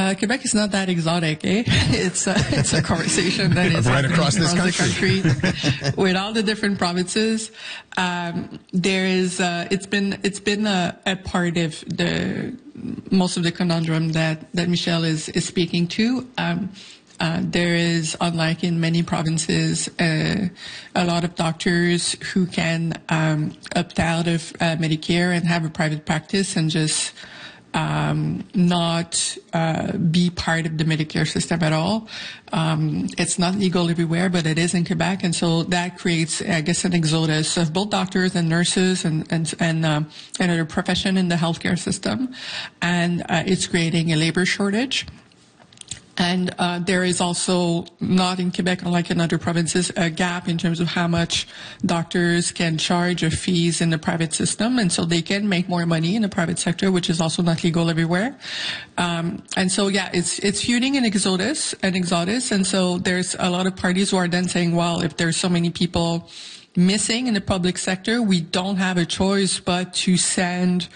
Quebec is not that exotic, eh? It's a conversation that is right across this country with all the different provinces. It's been a part of most of the conundrum that Michel is speaking to. There is, unlike in many provinces, a lot of doctors who can opt out of Medicare and have a private practice and just not be part of the Medicare system at all. It's not legal everywhere, but it is in Quebec, and so that creates, I guess, an exodus of both doctors and nurses and other profession in the healthcare system, and it's creating a labor shortage. And there is also, not in Quebec, unlike in other provinces, a gap in terms of how much doctors can charge of fees in the private system. And so they can make more money in the private sector, which is also not legal everywhere. And so, yeah, it's fueling an exodus. And so there's a lot of parties who are then saying, well, if there's so many people missing in the public sector, we don't have a choice but to send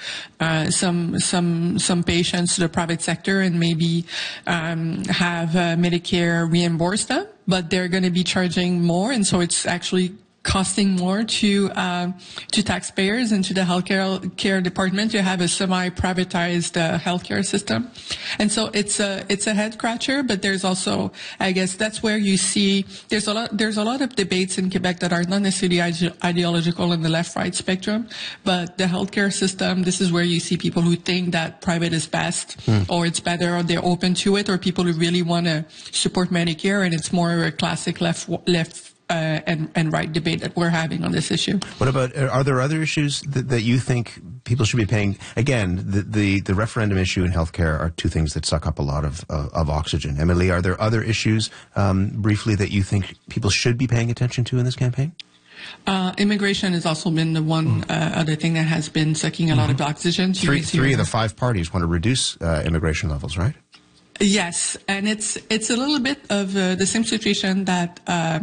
some patients to the private sector and maybe have Medicare reimburse them, but they're going to be charging more, and so it's actually costing more to taxpayers and to the healthcare department to have a semi-privatized healthcare system. And so it's a head scratcher, but there's also, I guess that's where you see there's a lot of debates in Quebec that are not necessarily ideological in the left-right spectrum, but the healthcare system, this is where you see people who think that private is best or it's better, or they're open to it, or people who really want to support Medicare, and it's more a classic left and right debate that we're having on this issue. What about, are there other issues that you think people should be paying? Again, the referendum issue and healthcare are two things that suck up a lot of oxygen. Emily, are there other issues, briefly, that you think people should be paying attention to in this campaign? Immigration has also been the one other thing that has been sucking a lot of oxygen. Three of the five parties want to reduce immigration levels, right? Yes, and it's a little bit of the same situation that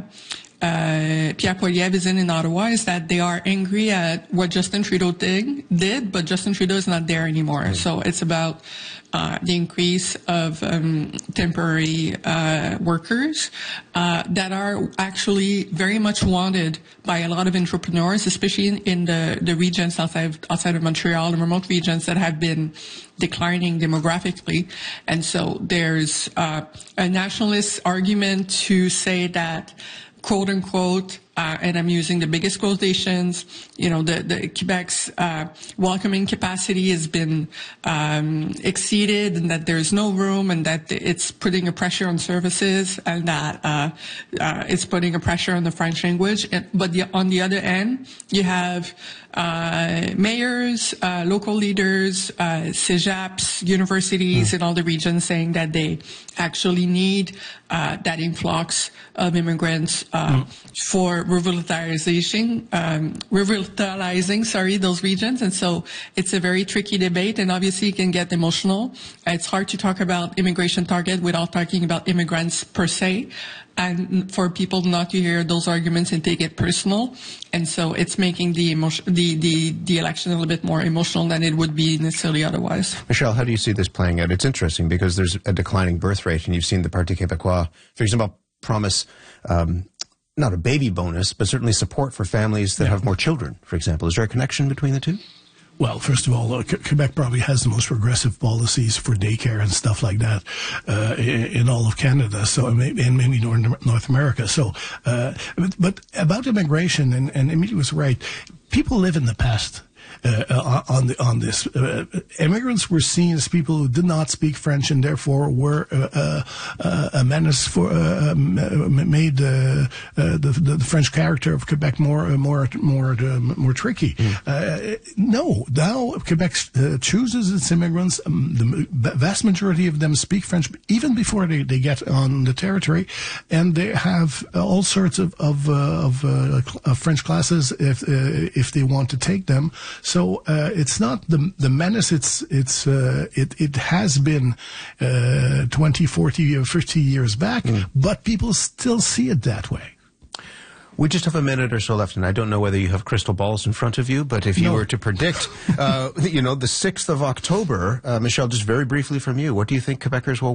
Pierre Poilievre is in Ottawa, is that they are angry at what Justin Trudeau did, but Justin Trudeau is not there anymore. So it's about the increase of temporary workers that are actually very much wanted by a lot of entrepreneurs, especially in the regions outside of Montreal, the remote regions that have been declining demographically. And so there's a nationalist argument to say that, quote unquote, and I'm using the biggest quotations, the Quebec's welcoming capacity has been exceeded, and that there's no room, and that it's putting a pressure on services, and that it's putting a pressure on the French language. But on the other end, you have mayors, local leaders, CEGEPs, universities in all the regions saying that they actually need that influx of immigrants for revitalizing those regions. And so it's a very tricky debate, and obviously it can get emotional. It's hard to talk about immigration target without talking about immigrants per se, and for people not to hear those arguments and take it personal. And so it's making the election a little bit more emotional than it would be necessarily otherwise. Michel, how do you see this playing out? It's interesting because there's a declining birth rate, and you've seen the Parti Québécois, for example, promise not a baby bonus, but certainly support for families that have more children, for example. Is there a connection between the two? Well, first of all, Quebec probably has the most progressive policies for daycare and stuff like that in all of Canada, so and maybe North America. So, but about immigration, and Emily was right. People live in the past. On this, immigrants were seen as people who did not speak French and therefore were a menace for made the French character of Quebec more tricky. No, now Quebec chooses its immigrants. The vast majority of them speak French even before they get on the territory, and they have all sorts of French classes if they want to take them. So it's not the menace. It has been 20, 40, or 50 years back, but people still see it that way. We just have a minute or so left, and I don't know whether you have crystal balls in front of you, but if you were to predict, the 6th of October, Michel, just very briefly from you, what do you think Quebecers will